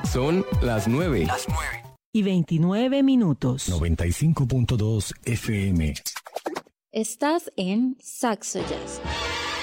Son las 9. Y 29 minutos. 95.2 FM. Estás en Saxo Jazz.